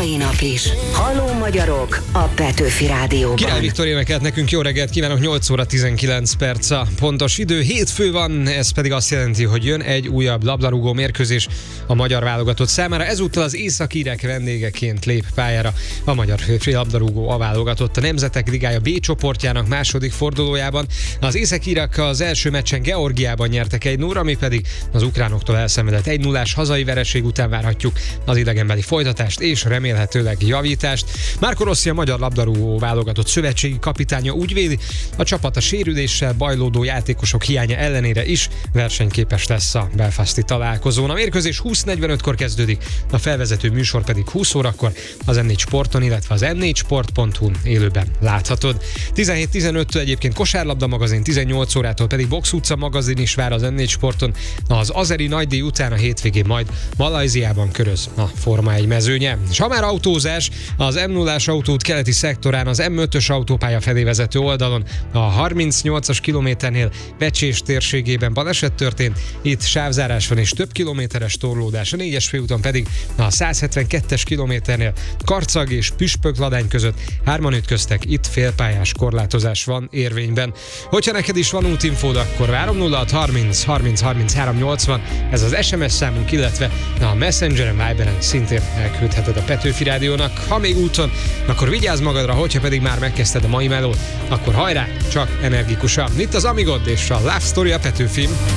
mai nap is. Halló magyarok a Petőfi Rádióban. Király Viktor énekelt nekünk, jó reggelt kívánok, 8 óra 19 perc a pontos idő. Hétfő van, ez pedig azt jelenti, hogy jön egy újabb labdarúgó mérkőzés a magyar válogatott számára. Ezúttal az északírek vendégeként lép pályára a magyar labdarúgó válogatott a Nemzetek Ligája B csoportjának második fordulójában. Az északírek az első meccsen Georgiában nyertek 1-0, ami pedig az ukránoktól elszenvedett 1-0-ás hazai vereség után várhatjuk az idegenbeli folytatást és remélhetőleg javítást. Marco Rossi, a magyar labdarúgó válogatott szövetségi kapitánya úgy véli, a csapat a sérüléssel bajlódó játékosok hiánya ellenére is versenyképes lesz a belfasti találkozón. A mérkőzés 20:45-kor kezdődik, a felvezető műsor pedig 20 órakor az M4 Sporton, illetve az m4sport.hu-n élőben láthatod. 17:15-től egyébként kosárlabda magazin, 18 órától pedig Box utca magazin is vár az M4 Sporton. Az azeri nagydíj után a hétvégén majd Malajziában köröz a Forma 1 mezőnye. És ha már autózás, az M0-ás autóút keleti szektorán az M5-ös autópálya felé vezető oldalon a 38-as kilométernél Becsés térségében baleset történt, itt sávzárás van és több kilométeres torlódás, a 4-es főúton pedig a 172-es kilométernél Karcag és Püspökladány között hárman ütköztek, itt félpályás korlátozás van érvényben. Hogyha neked is van útinfód, akkor várom 0630 30 33 80, ez az SMS számunk, illetve a Messengeren, Viberen szintén elküldheted a Petőfi Rádiónak. Ha még úton, akkor vigyázz magadra, hogyha pedig már megkezdted a mai melót, akkor hajrá, csak energikusan. Itt az Amigod és a Love Story a Petőfi.